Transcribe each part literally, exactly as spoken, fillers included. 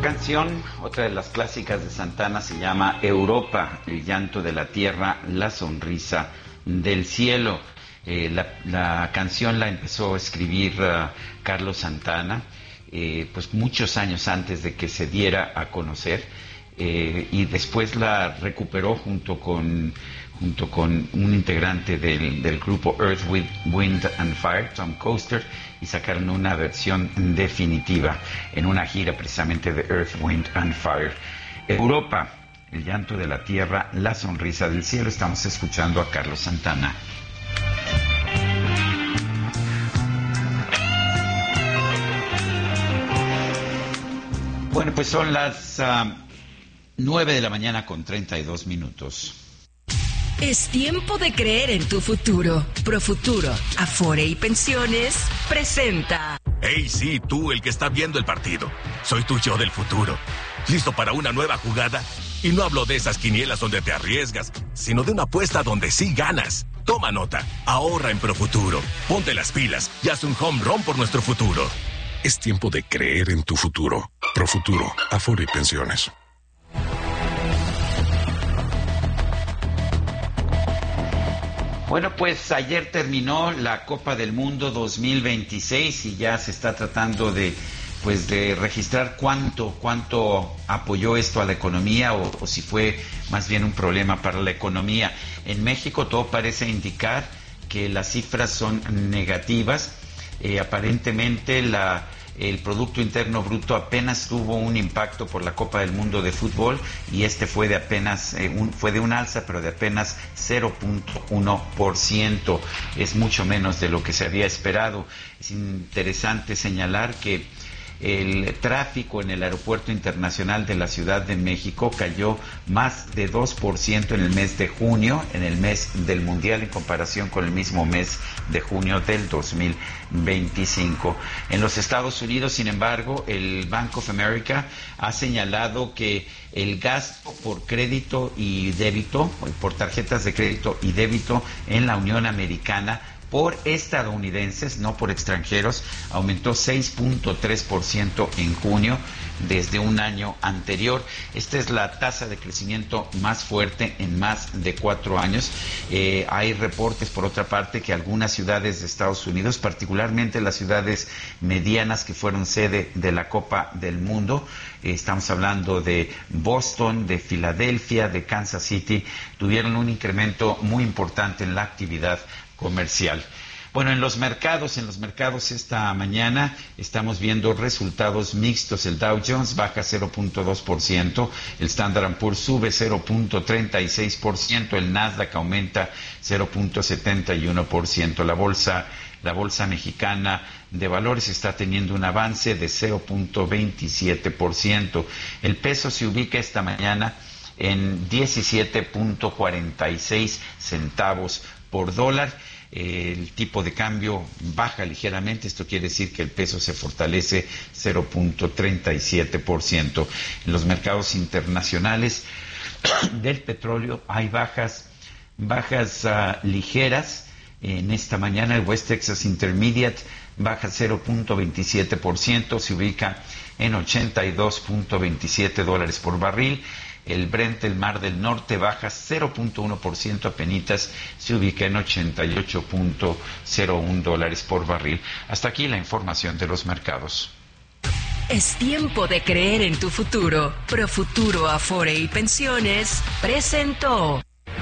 canción, otra de las clásicas de Santana, se llama Europa, el llanto de la tierra, la sonrisa del cielo. Eh, la, la canción la empezó a escribir uh, Carlos Santana, eh, pues muchos años antes de que se diera a conocer, eh, y después la recuperó junto con junto con un integrante del, del grupo Earth, Wind and Fire, Tom Coaster, y sacaron una versión definitiva en una gira precisamente de Earth, Wind and Fire. Europa, el llanto de la tierra, la sonrisa del cielo. Estamos escuchando a Carlos Santana. Bueno, pues son las uh, nueve de la mañana con treinta y dos minutos. Es tiempo de creer en tu futuro. Profuturo, Afore y Pensiones presenta. Hey, sí, tú, el que está viendo el partido. Soy tu yo del futuro. ¿Listo para una nueva jugada? Y no hablo de esas quinielas donde te arriesgas, sino de una apuesta donde sí ganas. Toma nota, ahorra en Profuturo. Ponte las pilas y haz un home run por nuestro futuro. Es tiempo de creer en tu futuro. Profuturo, Afore y Pensiones. Bueno, pues ayer terminó la Copa del Mundo dos mil veintiséis y ya se está tratando de, pues, de registrar cuánto, cuánto apoyó esto a la economía o, o si fue más bien un problema para la economía. En México todo parece indicar que las cifras son negativas. Eh, aparentemente la el Producto Interno Bruto apenas tuvo un impacto por la Copa del Mundo de fútbol y este fue de apenas eh, un, fue de un alza, pero de apenas cero punto uno por ciento. Es mucho menos de lo que se había esperado. Es interesante señalar que el tráfico en el Aeropuerto Internacional de la Ciudad de México cayó más de dos por ciento en el mes de junio, en el mes del Mundial, en comparación con el mismo mes de junio del dos mil veinticinco. En los Estados Unidos, sin embargo, el Bank of America ha señalado que el gasto por crédito y débito, por tarjetas de crédito y débito en la Unión Americana por estadounidenses, no por extranjeros, aumentó seis punto tres por ciento en junio desde un año anterior. Esta es la tasa de crecimiento más fuerte en más de cuatro años. Eh, hay reportes, por otra parte, que algunas ciudades de Estados Unidos, particularmente las ciudades medianas que fueron sede de la Copa del Mundo, eh, estamos hablando de Boston, de Filadelfia, de Kansas City, tuvieron un incremento muy importante en la actividad comercial. Bueno, en los mercados, en los mercados esta mañana estamos viendo resultados mixtos. El Dow Jones baja cero punto dos por ciento, el Standard and Poor's sube cero punto treinta y seis por ciento, el Nasdaq aumenta cero punto setenta y uno por ciento. La bolsa, la bolsa mexicana de valores está teniendo un avance de cero punto veintisiete por ciento. El peso se ubica esta mañana en diecisiete punto cuarenta y seis centavos por dólar. El tipo de cambio baja ligeramente, esto quiere decir que el peso se fortalece cero punto treinta y siete por ciento. En los mercados internacionales del petróleo hay bajas, bajas uh, ligeras. En esta mañana el West Texas Intermediate baja cero punto veintisiete por ciento, se ubica en ochenta y dos punto veintisiete dólares por barril. El Brent, el Mar del Norte, baja cero punto uno por ciento, apenitas se ubica en ochenta y ocho punto cero uno dólares por barril. Hasta aquí la información de los mercados. Es tiempo de creer en tu futuro. Profuturo, Afore y Pensiones presentó.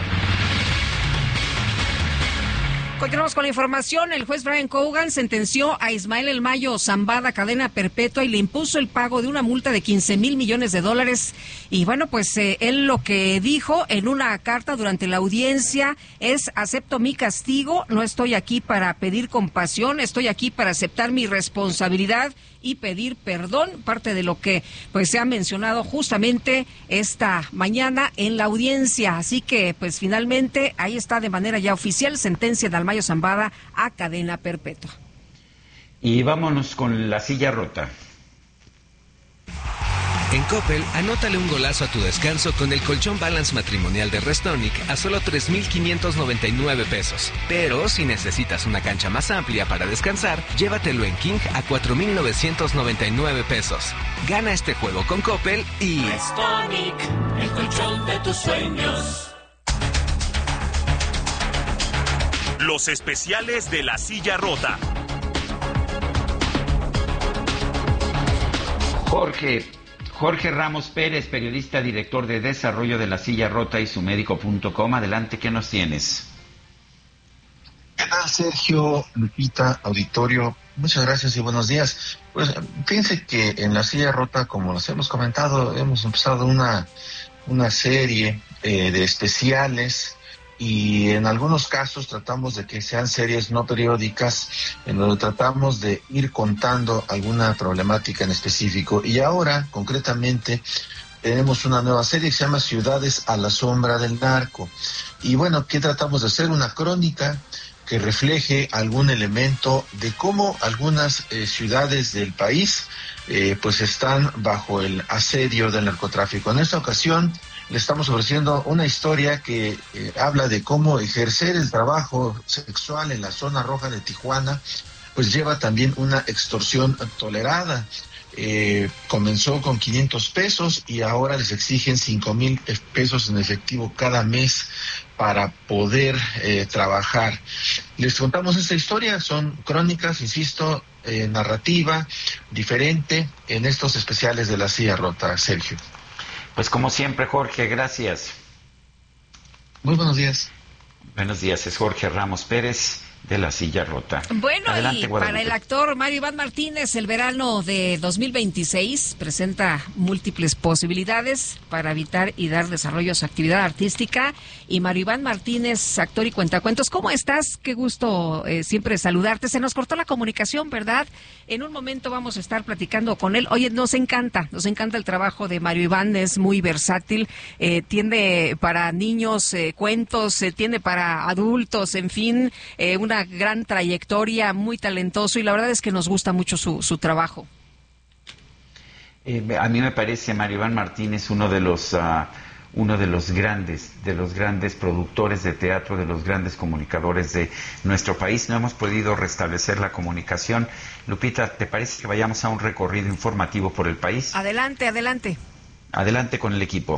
Continuamos con la información. El juez Brian Cogan sentenció a Ismael El Mayo Zambada cadena perpetua y le impuso el pago de una multa de quince mil millones de dólares. Y bueno, pues eh, él lo que dijo en una carta durante la audiencia es: acepto mi castigo, no estoy aquí para pedir compasión, estoy aquí para aceptar mi responsabilidad y pedir perdón, parte de lo que pues se ha mencionado justamente esta mañana en la audiencia. Así que pues finalmente ahí está de manera ya oficial sentencia de Mayo Zambada a cadena perpetua. Y vámonos con la silla rota. En Coppel, anótale un golazo a tu descanso con el colchón Balance matrimonial de Restonic a solo tres mil quinientos noventa y nueve pesos. Pero si necesitas una cancha más amplia para descansar, llévatelo en King a cuatro mil novecientos noventa y nueve pesos. Gana este juego con Coppel y... Restonic, el colchón de tus sueños. Los especiales de La Silla Rota. Jorge... Jorge Ramos Pérez, periodista, director de desarrollo de La Silla Rota y sumédico punto com. Adelante, ¿qué nos tienes? ¿Qué tal, Sergio, Lupita, auditorio? Muchas gracias y buenos días. Pues fíjense que en La Silla Rota, como les hemos comentado, hemos empezado una, una serie eh, de especiales y en algunos casos tratamos de que sean series no periódicas, en donde tratamos de ir contando alguna problemática en específico. Y ahora, concretamente, tenemos una nueva serie que se llama Ciudades a la Sombra del Narco. Y bueno, ¿qué tratamos de hacer? Una crónica que refleje algún elemento de cómo algunas eh, ciudades del país eh, pues están bajo el asedio del narcotráfico. En esta ocasión le estamos ofreciendo una historia que eh, habla de cómo ejercer el trabajo sexual en la zona roja de Tijuana pues lleva también una extorsión tolerada. Eh, comenzó con quinientos pesos y ahora les exigen cinco mil pesos en efectivo cada mes para poder eh, trabajar. Les contamos esta historia, son crónicas, insisto, eh, narrativa, diferente en estos especiales de La Silla Rota, Sergio. Pues como siempre, Jorge, gracias. Muy buenos días. Buenos días, es Jorge Ramos Pérez de La Silla Rota. Bueno, adelante, y Guadalupe. Para el actor Mario Iván Martínez, el verano de dos mil veintiséis presenta múltiples posibilidades para evitar y dar desarrollo a su actividad artística. Y Mario Iván Martínez, actor y cuentacuentos, ¿cómo estás? Qué gusto eh, siempre saludarte. Se nos cortó la comunicación, ¿verdad? En un momento vamos a estar platicando con él. Oye, nos encanta, nos encanta el trabajo de Mario Iván, es muy versátil, eh, tiende para niños eh, cuentos, eh, tiende para adultos, en fin, eh, una gran trayectoria, muy talentoso, y la verdad es que nos gusta mucho su, su trabajo. Eh, a mí me parece Mario Iván Martínez uno de los uh, uno de los grandes, de los grandes productores de teatro, de los grandes comunicadores de nuestro país. No hemos podido restablecer la comunicación. Lupita, ¿te parece que vayamos a un recorrido informativo por el país? Adelante, adelante. Adelante con el equipo.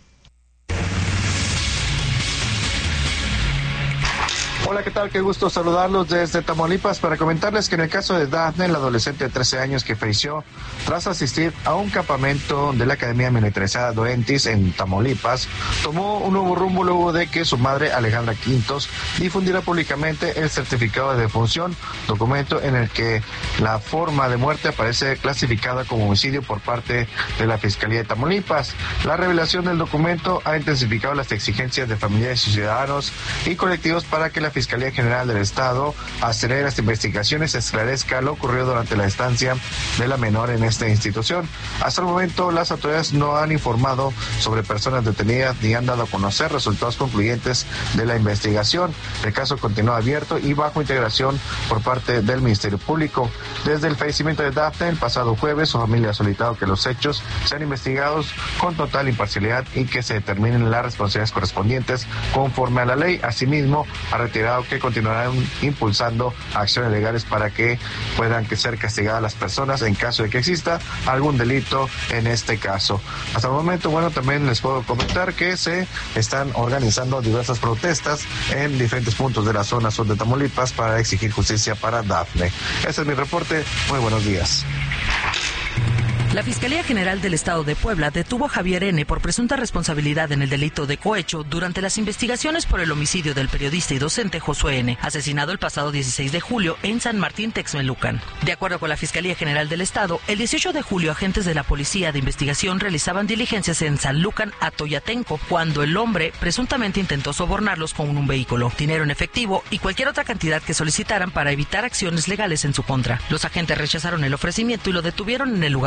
Hola, ¿qué tal? Qué gusto saludarlos desde Tamaulipas para comentarles que en el caso de Dafne, la adolescente de trece años que falleció tras asistir a un campamento de la Academia Militarizada Doentis en Tamaulipas, tomó un nuevo rumbo luego de que su madre, Alejandra Quintos, difundiera públicamente el certificado de defunción, documento en el que la forma de muerte aparece clasificada como homicidio por parte de la Fiscalía de Tamaulipas. La revelación del documento ha intensificado las exigencias de familiares y ciudadanos y colectivos para que la Fiscalía General del Estado acelere las investigaciones y esclarezca lo ocurrido durante la estancia de la menor en esta institución. Hasta el momento, las autoridades no han informado sobre personas detenidas ni han dado a conocer resultados concluyentes de la investigación. El caso continúa abierto y bajo integración por parte del Ministerio Público. Desde el fallecimiento de Dafne el pasado jueves, su familia ha solicitado que los hechos sean investigados con total imparcialidad y que se determinen las responsabilidades correspondientes conforme a la ley. Asimismo, ha retirado que continuarán impulsando acciones legales para que puedan ser castigadas las personas en caso de que exista algún delito en este caso. Hasta el momento, bueno, también les puedo comentar que se están organizando diversas protestas en diferentes puntos de la zona sur de Tamaulipas para exigir justicia para Dafne. Ese es mi reporte. Muy buenos días. La Fiscalía General del Estado de Puebla detuvo a Javier N. por presunta responsabilidad en el delito de cohecho durante las investigaciones por el homicidio del periodista y docente Josué N., asesinado el pasado dieciséis de julio en San Martín Texmelucan. De acuerdo con la Fiscalía General del Estado, el dieciocho de julio agentes de la Policía de Investigación realizaban diligencias en San Lucan, Atoyatenco, cuando el hombre presuntamente intentó sobornarlos con un vehículo, dinero en efectivo y cualquier otra cantidad que solicitaran para evitar acciones legales en su contra. Los agentes rechazaron el ofrecimiento y lo detuvieron en el lugar. Posteriormente,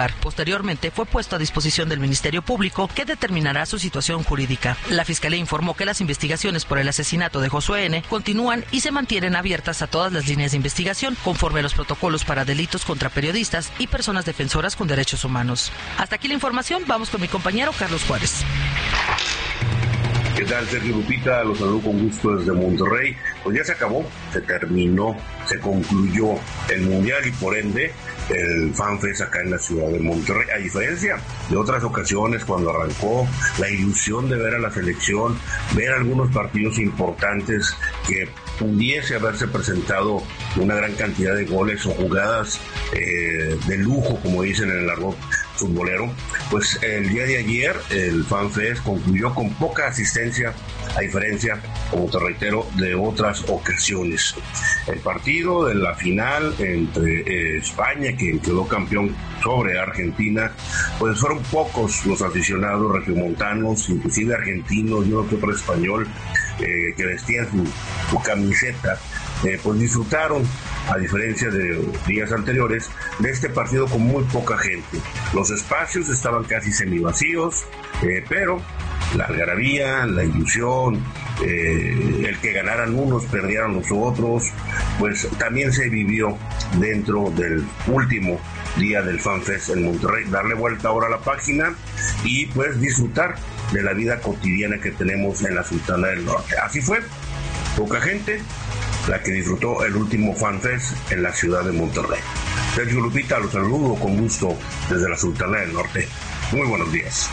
posteriormente fue puesto a disposición del Ministerio Público, que determinará su situación jurídica. La Fiscalía informó que las investigaciones por el asesinato de Josué N. continúan y se mantienen abiertas a todas las líneas de investigación, conforme a los protocolos para delitos contra periodistas y personas defensoras con derechos humanos. Hasta aquí la información, vamos con mi compañero Carlos Juárez. ¿Qué tal, Sergio Lupita? Los saludo con gusto desde Monterrey. Pues ya se acabó, se terminó, se concluyó el Mundial y por ende el FanFest acá en la ciudad de Monterrey. A diferencia de otras ocasiones cuando arrancó, la ilusión de ver a la selección, ver algunos partidos importantes que pudiese haberse presentado una gran cantidad de goles o jugadas eh, de lujo, como dicen en el argot futbolero, pues el día de ayer el FanFest concluyó con poca asistencia, a diferencia, como te reitero, de otras ocasiones. El partido de la final entre eh, España, que quedó campeón sobre Argentina, pues fueron pocos los aficionados regiomontanos, inclusive argentinos y uno que otro español, eh, que vestían su, su camiseta, eh, pues disfrutaron, a diferencia de días anteriores, de este partido con muy poca gente. Los espacios estaban casi semivacíos, eh, pero la algarabía, la ilusión, eh, el que ganaran unos, perdieran los otros, pues también se vivió dentro del último día del FanFest en Monterrey. Darle vuelta ahora a la página y pues disfrutar de la vida cotidiana que tenemos en la Sultana del Norte. Así fue, poca gente la que disfrutó el último FanFest en la ciudad de Monterrey. Sergio Lupita, los saludo con gusto desde la Sultana del Norte. Muy buenos días.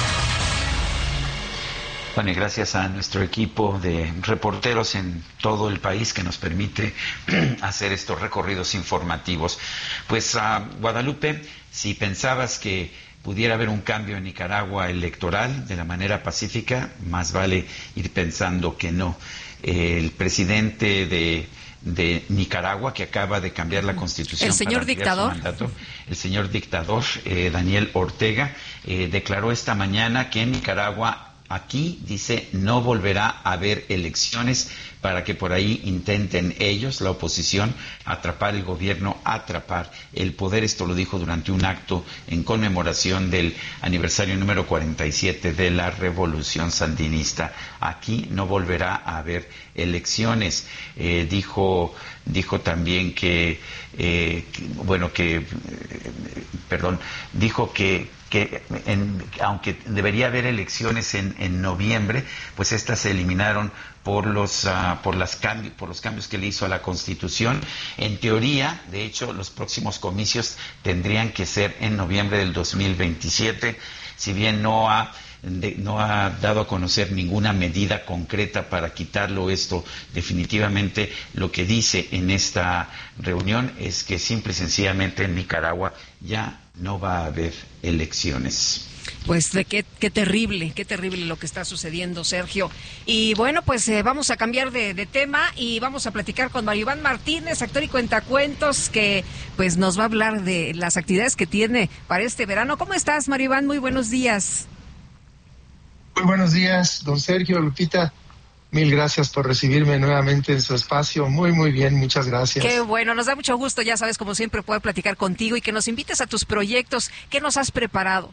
Bueno, y gracias a nuestro equipo de reporteros en todo el país que nos permite hacer estos recorridos informativos. Pues, uh, Guadalupe, si pensabas que pudiera haber un cambio en Nicaragua electoral de la manera pacífica, más vale ir pensando que no. El presidente de, de Nicaragua, que acaba de cambiar la constitución, el señor para dictador, su mandato, el señor dictador eh, Daniel Ortega, eh, declaró esta mañana que en Nicaragua, aquí dice, no volverá a haber elecciones para que por ahí intenten ellos, la oposición, atrapar el gobierno, atrapar el poder. Esto lo dijo durante un acto en conmemoración del aniversario número cuarenta y siete de la Revolución Sandinista. Aquí no volverá a haber elecciones. Eh, dijo, dijo también que, eh, que bueno, que, eh, perdón, dijo que que en, aunque debería haber elecciones en, en noviembre, pues estas se eliminaron por los uh, por las cambios por los cambios que le hizo a la Constitución. En teoría, de hecho, los próximos comicios tendrían que ser en noviembre del dos mil veintisiete, si bien no ha De, no ha dado a conocer ninguna medida concreta para quitarlo esto. Definitivamente lo que dice en esta reunión es que simple y sencillamente en Nicaragua ya no va a haber elecciones. Pues de qué, qué terrible, qué terrible lo que está sucediendo, Sergio. Y bueno, pues eh, vamos a cambiar de, de tema y vamos a platicar con Mario Iván Martínez, actor y cuentacuentos, que pues nos va a hablar de las actividades que tiene para este verano. ¿Cómo estás, Mario Iván? Muy buenos días. Muy buenos días, don Sergio, Lupita. Mil gracias por recibirme nuevamente en su espacio. Muy, muy bien, muchas gracias. Qué bueno, nos da mucho gusto, ya sabes, como siempre, poder platicar contigo y que nos invites a tus proyectos. ¿Qué nos has preparado?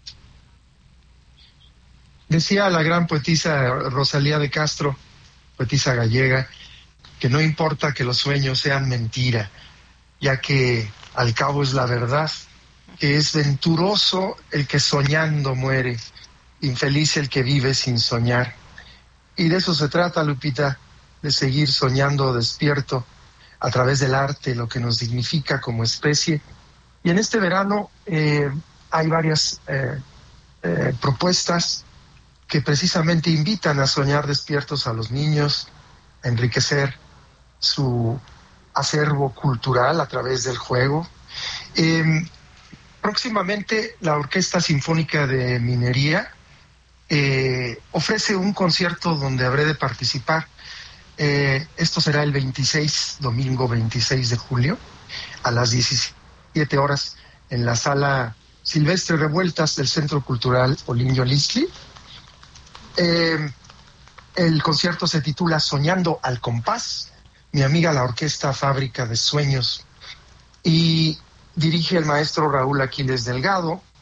Decía la gran poetisa Rosalía de Castro, poetisa gallega, que no importa que los sueños sean mentira, ya que al cabo es la verdad, que es venturoso el que soñando muere, infeliz el que vive sin soñar. Y de eso se trata, Lupita, de seguir soñando despierto a través del arte, lo que nos dignifica como especie. Y en este verano eh, hay varias eh, eh, propuestas que precisamente invitan a soñar despiertos a los niños, a enriquecer su acervo cultural a través del juego. Eh, próximamente la Orquesta Sinfónica de Minería Eh, ofrece un concierto donde habré de participar. Eh, esto será el veintiséis, domingo veintiséis de julio, a las diecisiete horas, en la Sala Silvestre Revueltas del Centro Cultural Olinio Listli. Eh, el concierto se titula Soñando al Compás, mi amiga la Orquesta Fábrica de Sueños, y dirige el maestro Raúl Aquiles Delgado,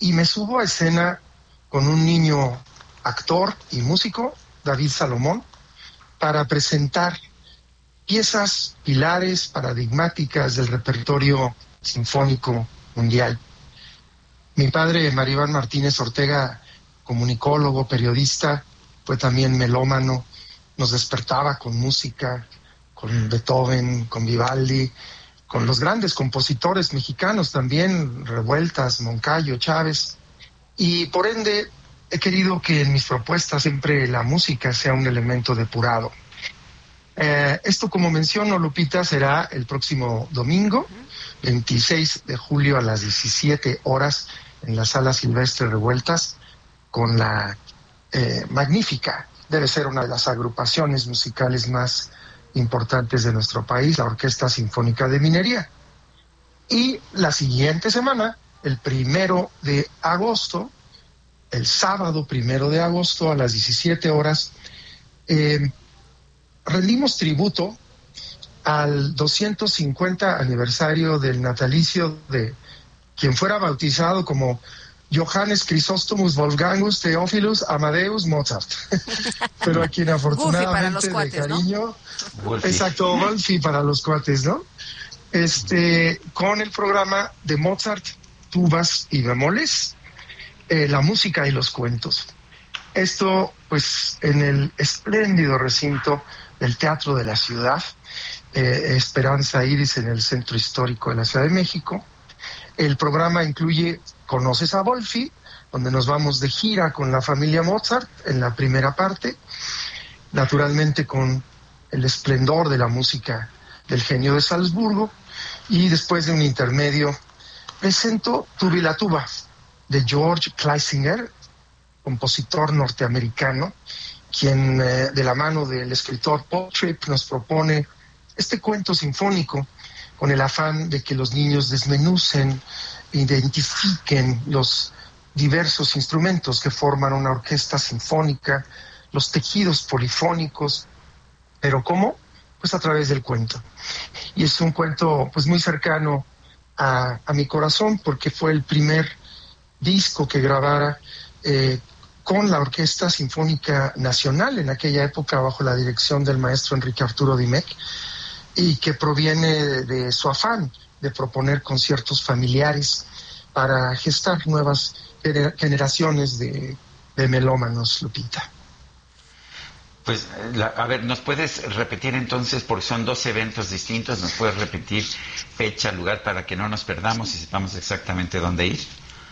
y me subo a escena con un niño actor y músico, David Salomón, para presentar piezas pilares paradigmáticas del repertorio sinfónico mundial. Mi padre, Mario Iván Martínez Ortega, comunicólogo, periodista, fue también melómano, nos despertaba con música, con Beethoven, con Vivaldi, con los grandes compositores mexicanos también, Revueltas, Moncayo, Chávez, y por ende he querido que en mis propuestas siempre la música sea un elemento depurado. Eh, esto, como menciono, Lupita, será el próximo domingo, veintiséis de julio a las diecisiete horas en la Sala Silvestre Revueltas, con la eh, magnífica, debe ser una de las agrupaciones musicales más importantes de nuestro país, la Orquesta Sinfónica de Minería. Y la siguiente semana, el primero de agosto, el sábado primero de agosto a las diecisiete horas, eh, rendimos tributo al doscientos cincuenta aniversario del natalicio de quien fuera bautizado como Johannes Chrysostomus Wolfgangus Theophilus Amadeus Mozart, pero a quien afortunadamente de cuates, cariño, ¿no? Exacto, Wolfi para los cuates, ¿no? Este, con el programa de Mozart, tubas y bemoles, eh, la música y los cuentos. Esto, pues, en el espléndido recinto del Teatro de la Ciudad, eh, Esperanza Iris, en el Centro Histórico de la Ciudad de México. El programa incluye Conoces a Wolfi, donde nos vamos de gira con la familia Mozart en la primera parte, naturalmente con el esplendor de la música del genio de Salzburgo, y después de un intermedio presento Tuba y la tuba de George Kleisinger, compositor norteamericano, quien eh, de la mano del escritor Paul Tripp nos propone este cuento sinfónico con el afán de que los niños desmenucen, identifiquen los diversos instrumentos que forman una orquesta sinfónica, los tejidos polifónicos, pero ¿cómo? Pues a través del cuento. Y es un cuento pues muy cercano a, a mi corazón, porque fue el primer disco que grabara eh, con la Orquesta Sinfónica Nacional, en aquella época bajo la dirección del maestro Enrique Arturo Dimec, y que proviene de, de su afán de proponer conciertos familiares para gestar nuevas generaciones de, de melómanos, Lupita. Pues, la, a ver, ¿nos puedes repetir entonces, porque son dos eventos distintos, nos puedes repetir fecha, lugar, para que no nos perdamos y sepamos exactamente dónde ir?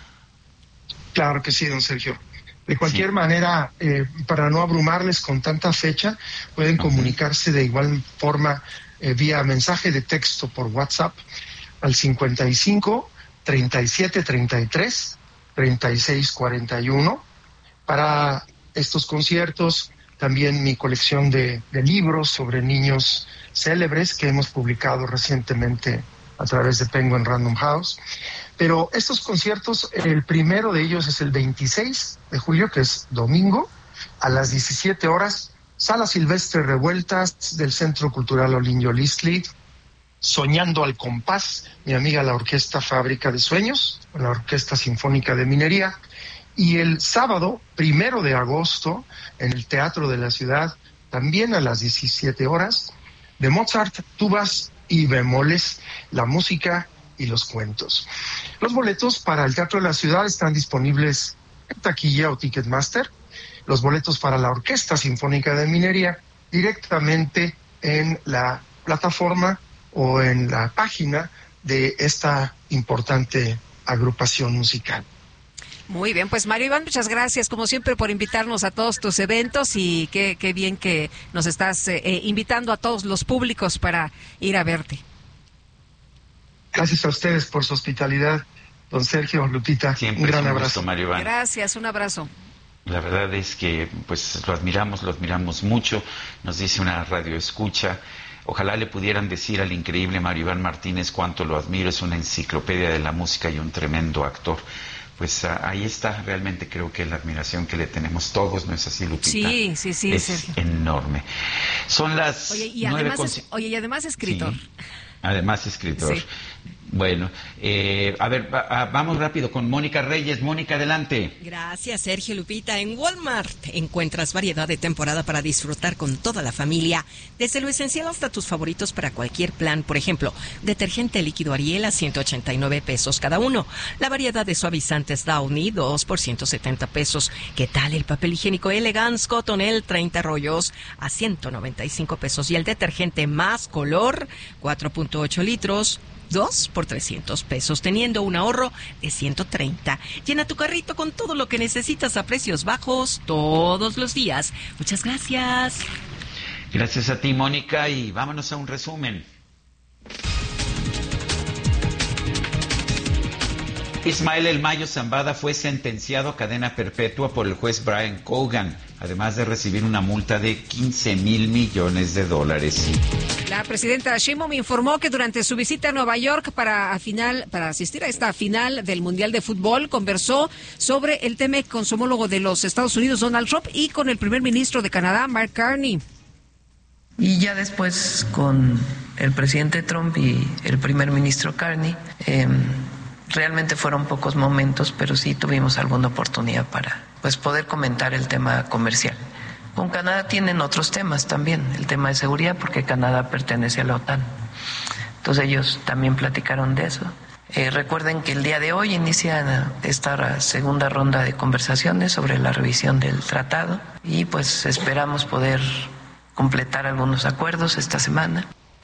Claro que sí, don Sergio. De cualquier sí. manera, eh, para no abrumarles con tanta fecha, pueden uh-huh. comunicarse de igual forma eh, vía mensaje de texto por WhatsApp al cincuenta y cinco, treinta y siete, treinta y tres, treinta y seis, cuarenta y uno. Para estos conciertos, también mi colección de, de libros sobre niños célebres que hemos publicado recientemente a través de Penguin Random House. Pero estos conciertos, el primero de ellos es el veintiséis de julio, que es domingo, a las diecisiete horas, Sala Silvestre Revueltas del Centro Cultural Olinio Listli, Soñando al Compás, mi amiga la Orquesta Fábrica de Sueños, la Orquesta Sinfónica de Minería. Y el sábado, primero de agosto, en el Teatro de la Ciudad, también a las diecisiete horas, de Mozart, tubas y bemoles, la música y los cuentos. Los boletos para el Teatro de la Ciudad están disponibles en taquilla o Ticketmaster. Los boletos para la Orquesta Sinfónica de Minería directamente en la plataforma o en la página de esta importante agrupación musical. Muy bien, pues Mario Iván, muchas gracias como siempre por invitarnos a todos tus eventos, y qué, qué bien que nos estás eh, invitando a todos los públicos para ir a verte. Gracias a ustedes por su hospitalidad, don Sergio, Lupita. Siempre un gran un abrazo. Gusto, Mario Iván. Gracias, un abrazo. La verdad es que pues lo admiramos, lo admiramos mucho. Nos dice una radio escucha. Ojalá le pudieran decir al increíble Mario Iván Martínez cuánto lo admiro. Es una enciclopedia de la música y un tremendo actor. Pues uh, ahí está, realmente creo que la admiración que le tenemos todos, ¿no es así, Lupita? Sí, sí, sí, es Sergio. Enorme. Son las oye, y nueve además con... es, oye, y además escritor. Sí, además escritor. Sí. Bueno, eh, a ver, va, vamos rápido con Mónica Reyes. Mónica, adelante. Gracias, Sergio. Lupita. En Walmart encuentras variedad de temporada para disfrutar con toda la familia, desde lo esencial hasta tus favoritos para cualquier plan. Por ejemplo, detergente líquido Ariel a ciento ochenta y nueve pesos cada uno. La variedad de suavizantes Downy, dos por ciento setenta pesos. ¿Qué tal el papel higiénico Elegance Cottonelle, treinta rollos a ciento noventa y cinco pesos? Y el detergente Más Color, cuatro punto ocho litros, dos por trescientos pesos, teniendo un ahorro de ciento treinta. Llena tu carrito con todo lo que necesitas a precios bajos todos los días. Muchas gracias. Gracias a ti, Mónica, y vámonos a un resumen. Ismael El Mayo Zambada fue sentenciado a cadena perpetua por el juez Brian Cogan, además de recibir una multa de quince mil millones de dólares. La presidenta Sheinbaum informó que durante su visita a Nueva York para, a final, para asistir a esta final del Mundial de Fútbol, conversó sobre el tema con su homólogo de los Estados Unidos, Donald Trump, y con el primer ministro de Canadá, Mark Carney. Y ya después con el presidente Trump y el primer ministro Carney, eh, realmente fueron pocos momentos, pero sí tuvimos alguna oportunidad para pues poder comentar el tema comercial. Con Canadá tienen otros temas también, el tema de seguridad, porque Canadá pertenece a la OTAN. Entonces ellos también platicaron de eso. Eh, recuerden que el día de hoy inicia esta segunda ronda de conversaciones sobre la revisión del tratado y pues esperamos poder completar algunos acuerdos esta semana.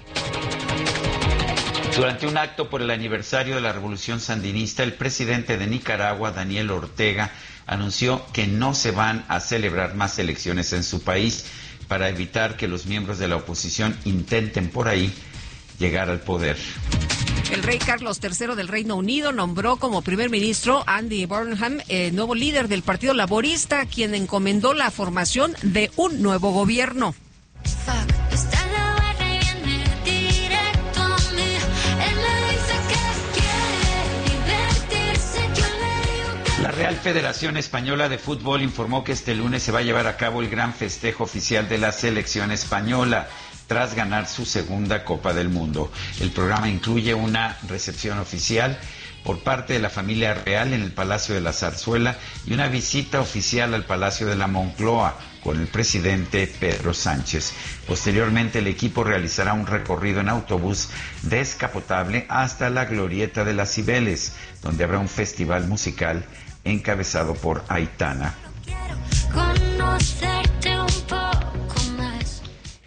Durante un acto por el aniversario de la Revolución Sandinista, el presidente de Nicaragua, Daniel Ortega, anunció que no se van a celebrar más elecciones en su país para evitar que los miembros de la oposición intenten por ahí llegar al poder. El rey Carlos tercero del Reino Unido nombró como primer ministro Andy Burnham, eh, nuevo líder del Partido Laborista, quien encomendó la formación de un nuevo gobierno. La Real Federación Española de Fútbol informó que este lunes se va a llevar a cabo el gran festejo oficial de la selección española tras ganar su segunda Copa del Mundo. El programa incluye una recepción oficial por parte de la familia real en el Palacio de la Zarzuela y una visita oficial al Palacio de la Moncloa con el presidente Pedro Sánchez. Posteriormente, el equipo realizará un recorrido en autobús descapotable hasta la Glorieta de las Cibeles, donde habrá un festival musical encabezado por Aitana. Conocerte un poco más.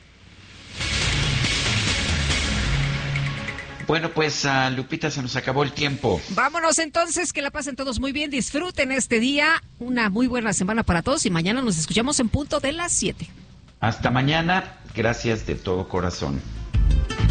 Bueno, pues uh, Lupita, se nos acabó el tiempo. Vámonos entonces, que la pasen todos muy bien, disfruten este día, una muy buena semana para todos y mañana nos escuchamos en punto de las siete. Hasta mañana, gracias de todo corazón.